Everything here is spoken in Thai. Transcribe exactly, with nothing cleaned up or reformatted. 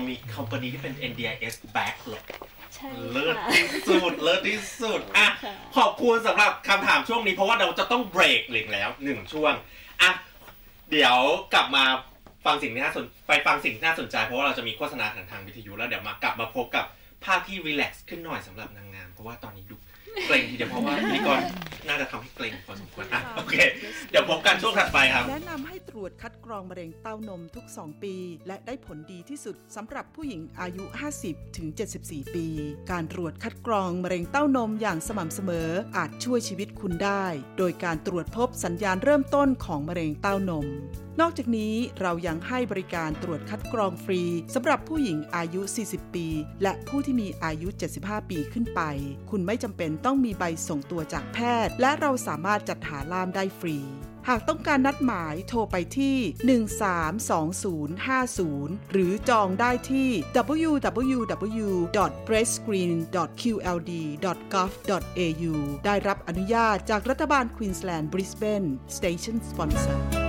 มีคอมพานีที่เป็น เอ็น ดี ไอ เอส back หรอเลิศที่สุดเลิศที่สุดอ่ะขอบคุณสำหรับคำถามช่วงนี้เพราะว่าเราจะต้องเบรกอีกแล้วหนึ่งช่วงอ่ะเดี๋ยวกลับมาฟังสิ่งที่น่าสนไปฟังสิ่งที่น่าสนใจเพราะว่าเราจะมีโฆษณาทางทางวิทยุแล้วเดี๋ยวมากลับมาพบกับภาพที่รีแลกซ์ขึ้นหน่อยสำหรับนางงามเพราะว่าตอนนี้ดูเกรงทีเดียวเพราะว่าพิธีกรน่าจะทำให้เกรงพอสมควรอ่ะโอเคเดี๋ยวพบกันช่วงถัดไปครับแนะนำให้ตรวจคัดกรองมะเร็งเต้านมทุกสองปีและได้ผลดีที่สุดสำหรับผู้หญิงอายุ ห้าสิบถึงเจ็ดสิบสี่ ปีการตรวจคัดกรองมะเร็งเต้านมอย่างสม่ำเสมออาจช่วยชีวิตคุณได้โดยการตรวจพบสัญญาณเริ่มต้นของมะเร็งเต้านมนอกจากนี้เรายังให้บริการตรวจคัดกรองฟรีสำหรับผู้หญิงอายุ สี่สิบ ปีและผู้ที่มีอายุ เจ็ดสิบห้า ปีขึ้นไปคุณไม่จำเป็นต้องมีใบส่งตัวจากแพทย์และเราสามารถจัดหาล่ามได้ฟรีหากต้องการนัดหมายโทรไปที่หนึ่งสามสองศูนย์ห้าศูนย์หรือจองได้ที่ ดับเบิลยู ดับเบิลยู ดับเบิลยู ดอท เบรสต์สกรีน ดอท คิว แอล ดี ดอท กอฟ ดอท เอ ยู ได้รับอนุญาตจากรัฐบาลควีนสแลนด์บริสเบน Station Sponsor